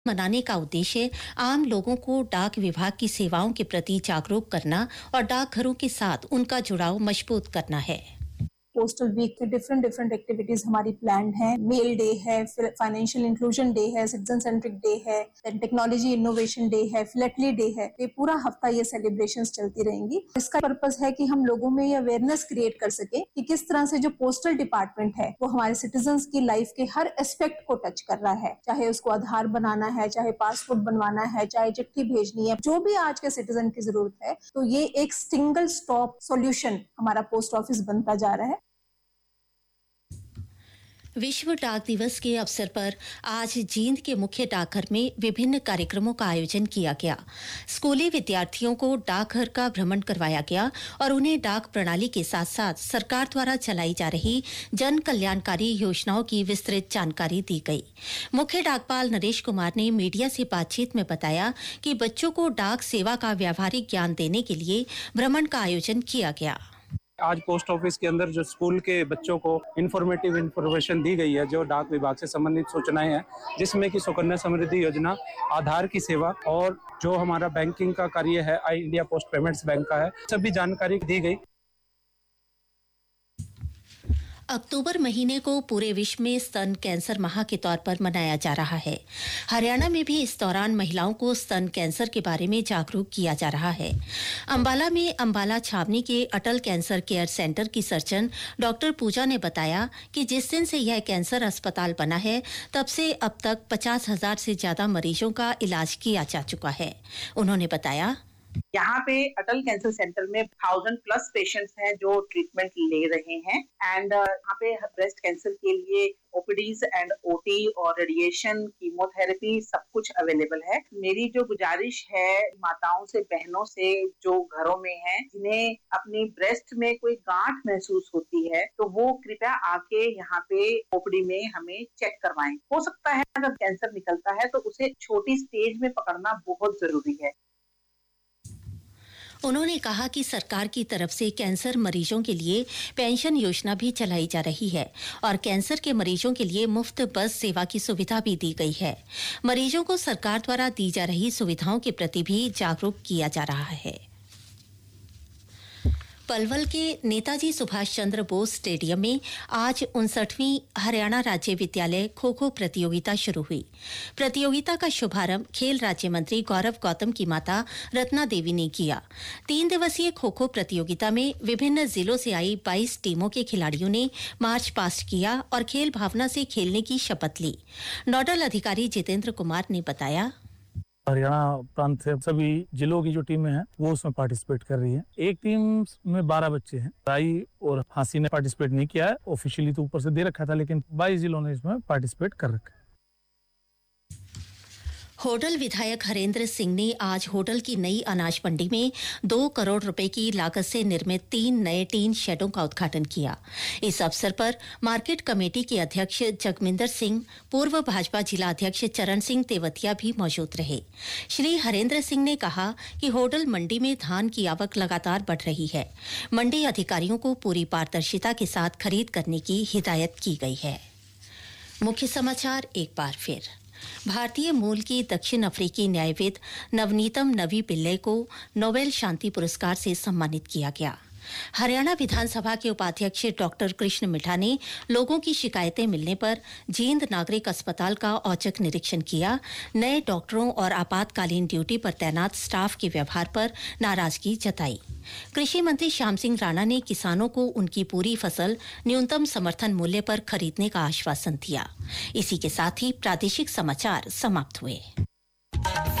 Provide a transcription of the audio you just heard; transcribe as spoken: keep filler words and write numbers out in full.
मनाने का उद्देश्य आम लोगों को डाक विभाग की सेवाओं के प्रति जागरूक करना और डाकघरों के साथ उनका जुड़ाव मजबूत करना है। पोस्टल वीक के डिफरेंट डिफरेंट एक्टिविटीज हमारी प्लान्ड हैं। मेल डे है, फाइनेंशियल इंक्लूजन डे है, सिटीजन सेंट्रिक डे है, टेक्नोलॉजी इनोवेशन डे है, फिलेटली डे है। ये पूरा हफ्ता ये सेलिब्रेशंस चलती रहेंगी। इसका पर्पस है कि हम लोगों में ये अवेयरनेस क्रिएट कर सके कि किस तरह से जो पोस्टल डिपार्टमेंट है वो हमारे सिटीजन्स की लाइफ के हर एस्पेक्ट को टच कर रहा है। चाहे उसको आधार बनाना है, चाहे पासपोर्ट बनवाना है, चाहे चिट्ठी भेजनी है, जो भी आज के सिटीजन की जरूरत है, तो ये एक सिंगल स्टॉप सॉल्यूशन हमारा पोस्ट ऑफिस बनता जा रहा है। विश्व डाक दिवस के अवसर पर आज जींद के मुख्य डाकघर में विभिन्न कार्यक्रमों का आयोजन किया गया। स्कूली विद्यार्थियों को डाकघर का भ्रमण करवाया गया और उन्हें डाक प्रणाली के साथ साथ सरकार द्वारा चलाई जा रही जन कल्याणकारी योजनाओं की विस्तृत जानकारी दी गई। मुख्य डाकपाल नरेश कुमार ने मीडिया से बातचीत में बताया कि बच्चों को डाक सेवा का व्यावहारिक ज्ञान देने के लिए भ्रमण का आयोजन किया गया। आज पोस्ट ऑफिस के अंदर जो स्कूल के बच्चों को इन्फॉर्मेटिव इन्फॉर्मेशन दी गई है, जो डाक विभाग से संबंधित सूचनाएं हैं, जिसमें कि सुकन्या समृद्धि योजना, आधार की सेवा और जो हमारा बैंकिंग का कार्य है, आई इंडिया पोस्ट पेमेंट्स बैंक का है, सभी जानकारी दी गई। अक्टूबर महीने को पूरे विश्व में स्तन कैंसर माह के तौर पर मनाया जा रहा है। हरियाणा में भी इस दौरान महिलाओं को स्तन कैंसर के बारे में जागरूक किया जा रहा है। अंबाला में अंबाला छावनी के अटल कैंसर केयर सेंटर की सर्जन डॉक्टर पूजा ने बताया कि जिस दिन से यह कैंसर अस्पताल बना है, तब से अब तक पचास हजार से ज्यादा मरीजों का इलाज किया जा चुका है। उन्होंने बताया, यहाँ पे अटल कैंसर सेंटर में थाउजेंड प्लस पेशेंट्स हैं जो ट्रीटमेंट ले रहे हैं एंड यहाँ पे ब्रेस्ट कैंसर के लिए ओपीडीज एंड ओटी और रेडिएशन, कीमोथेरेपी सब कुछ अवेलेबल है। मेरी जो गुजारिश है माताओं से, बहनों से जो घरों में हैं, जिन्हें अपनी ब्रेस्ट में कोई गांठ महसूस होती है, तो वो कृपया आके यहाँ पे ओपीडी में हमें चेक करवाएं। हो सकता है अगर कैंसर निकलता है तो उसे छोटी स्टेज में पकड़ना बहुत जरूरी है। उन्होंने कहा कि सरकार की तरफ से कैंसर मरीजों के लिए पेंशन योजना भी चलाई जा रही है और कैंसर के मरीजों के लिए मुफ्त बस सेवा की सुविधा भी दी गई है। मरीजों को सरकार द्वारा दी जा रही सुविधाओं के प्रति भी जागरूक किया जा रहा है। पलवल के नेताजी सुभाष चंद्र बोस स्टेडियम में आज उनसठवीं हरियाणा राज्य विद्यालय खो खो प्रतियोगिता शुरू हुई। प्रतियोगिता का शुभारंभ खेल राज्य मंत्री गौरव गौतम की माता रत्ना देवी ने किया। तीन दिवसीय खो खो प्रतियोगिता में विभिन्न जिलों से आई बाईस टीमों के खिलाड़ियों ने मार्च पास्ट किया और खेल भावना से खेलने की शपथ ली। नोडल अधिकारी जितेंद्र कुमार ने बताया, हरियाणा प्रांत से सभी जिलों की जो टीमें हैं वो उसमें पार्टिसिपेट कर रही हैं। एक टीम में बारह बच्चे हैं। राई और फांसी ने पार्टिसिपेट नहीं किया है, ऑफिशियली तो ऊपर से दे रखा था, लेकिन बाईस जिलों ने इसमें पार्टिसिपेट कर रखा है। होडल विधायक हरेंद्र सिंह ने आज होडल की नई अनाज मंडी में दो करोड़ रुपए की लागत से निर्मित तीन नए टीन शेडों का उद्घाटन किया। इस अवसर पर मार्केट कमेटी के अध्यक्ष जगमिंदर सिंह, पूर्व भाजपा जिला अध्यक्ष चरण सिंह तेवतिया भी मौजूद रहे। श्री हरेंद्र सिंह ने कहा कि होडल मंडी में धान की आवक लगातार बढ़ रही है। मंडी अधिकारियों को पूरी पारदर्शिता के साथ खरीद करने की हिदायत की गई है। मुख्य समाचार एक बार फिर। भारतीय मूल की दक्षिण अफ्रीकी न्यायविद नवनीतम नवी पिल्ले को नोबेल शांति पुरस्कार से सम्मानित किया गया। हरियाणा विधानसभा के उपाध्यक्ष डॉक्टर कृष्ण मिठा ने लोगों की शिकायतें मिलने पर जींद नागरिक अस्पताल का औचक निरीक्षण किया। नए डॉक्टरों और आपातकालीन ड्यूटी पर तैनात स्टाफ के व्यवहार पर नाराजगी जताई। कृषि मंत्री श्याम सिंह राणा ने किसानों को उनकी पूरी फसल न्यूनतम समर्थन मूल्य पर खरीदने का आश्वासन दिया। इसी के साथ ही प्रादेशिक समाचार समाप्त हुए।